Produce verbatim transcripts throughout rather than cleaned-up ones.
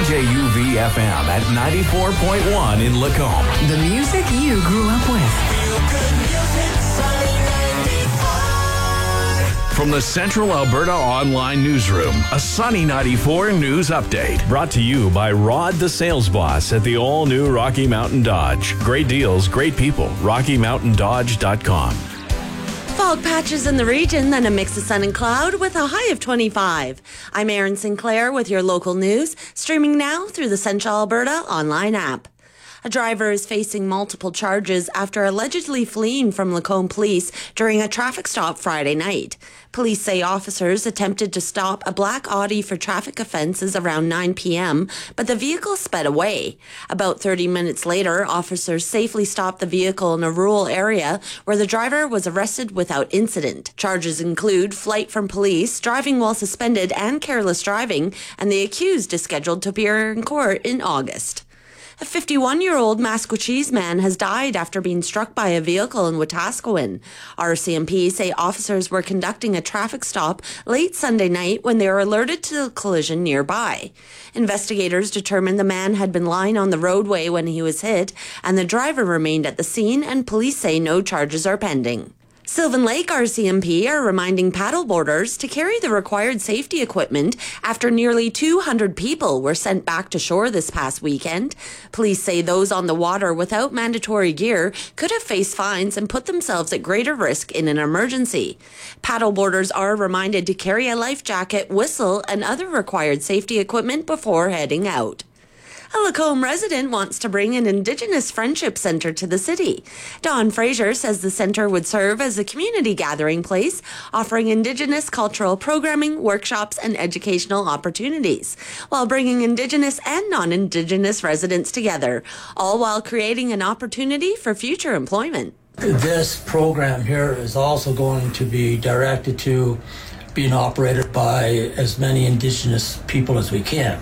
J U V F M at ninety-four point one in Lacombe. The music you grew up with. From the Central Alberta Online Newsroom, a Sunny ninety-four News Update. Brought to you by Rod the Sales Boss at the all-new Rocky Mountain Dodge. Great deals, great people. rocky mountain dodge dot com. Fog patches in the region, then a mix of sun and cloud with a high of twenty-five. I'm Erin Sinclair with your local news, streaming now through the Central Alberta Online app. A driver is facing multiple charges after allegedly fleeing from Lacombe Police during a traffic stop Friday night. Police say officers attempted to stop a black Audi for traffic offences around nine p.m., but the vehicle sped away. About thirty minutes later, officers safely stopped the vehicle in a rural area where the driver was arrested without incident. Charges include flight from police, driving while suspended, and careless driving, and the accused is scheduled to appear in court in August. A fifty-one-year-old Maskwacis man has died after being struck by a vehicle in Wetaskiwin. R C M P say officers were conducting a traffic stop late Sunday night when they were alerted to the collision nearby. Investigators determined the man had been lying on the roadway when he was hit, and the driver remained at the scene, and police say no charges are pending. Sylvan Lake R C M P are reminding paddleboarders to carry the required safety equipment after nearly two hundred people were sent back to shore this past weekend. Police say those on the water without mandatory gear could have faced fines and put themselves at greater risk in an emergency. Paddleboarders are reminded to carry a life jacket, whistle, and other required safety equipment before heading out. A Lacombe resident wants to bring an Indigenous Friendship Centre to the city. Dawn Fraser says the centre would serve as a community gathering place, offering Indigenous cultural programming, workshops, and educational opportunities, while bringing Indigenous and non-Indigenous residents together, all while creating an opportunity for future employment. This program here is also going to be directed to being operated by as many Indigenous people as we can.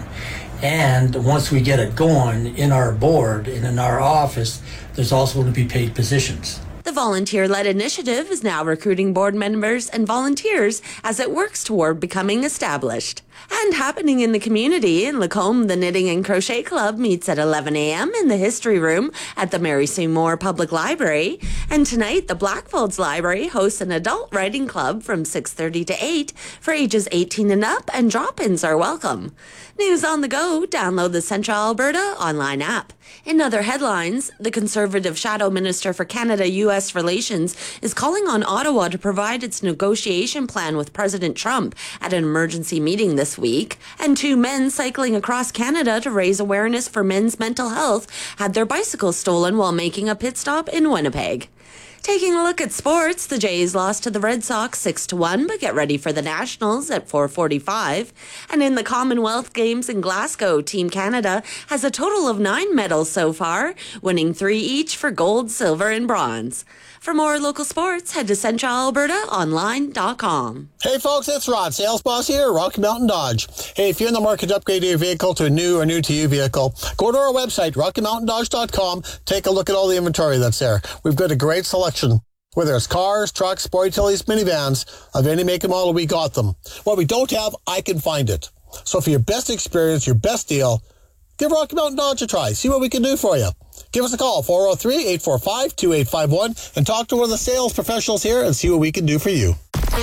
And once we get it going in our board and in our office, there's also going to be paid positions. The volunteer-led initiative is now recruiting board members and volunteers as it works toward becoming established. And happening in the community in Lacombe, the Knitting and Crochet Club meets at eleven a.m. in the History Room at the Mary Sue Moore Public Library. And tonight, the Blackfolds Library hosts an adult writing club from six thirty to eight for ages eighteen and up, and drop-ins are welcome. News on the go, download the Central Alberta online app. In other headlines, the Conservative Shadow Minister for Canada-U S Relations is calling on Ottawa to provide its negotiation plan with President Trump at an emergency meeting this week. And two men cycling across Canada to raise awareness for men's mental health had their bicycles stolen while making a pit stop in Winnipeg. Taking a look at sports, the Jays lost to the Red Sox six to one, but get ready for the Nationals at four forty-five. And in the Commonwealth Games in Glasgow, Team Canada has a total of nine medals so far, winning three each for gold, silver, and bronze. For more local sports, head to central alberta online dot com. Hey folks, it's Rod, sales boss here, Rocky Mountain Dodge. Hey, if you're in the market to upgrade your vehicle to a new or new-to-you vehicle, go to our website, rocky mountain dodge dot com. Take a look at all the inventory that's there. We've got a great selection. Whether it's cars, trucks, sport utilities, minivans, of any make and model, we got them. What we don't have, I can find it. So for your best experience, your best deal, give Rocky Mountain Dodge a try. See what we can do for you. Give us a call, four oh three, eight four five, two eight five one, and talk to one of the sales professionals here and see what we can do for you.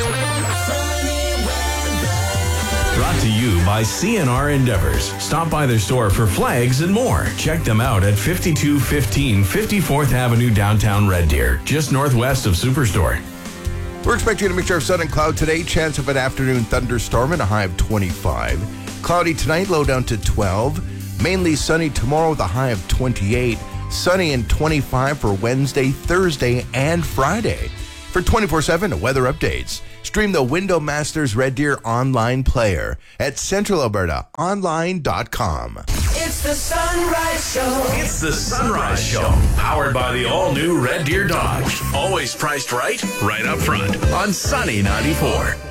Brought to you by C N R Endeavors. Stop by their store for flags and more. Check them out at fifty-two fifteen fifty-fourth Avenue, downtown Red Deer, just northwest of Superstore. We're expecting a mixture of sun and cloud today. Chance of an afternoon thunderstorm and a high of twenty-five. Cloudy tonight, low down to twelve. Mainly sunny tomorrow with a high of twenty-eight. Sunny and twenty-five for Wednesday, Thursday, and Friday. For twenty-four seven weather updates, stream the Window Masters Red Deer online player at central alberta online dot com. It's the Sunrise Show. It's the Sunrise Show, powered by the all-new Red Deer Dodge. Always priced right, right up front on Sunny ninety-four.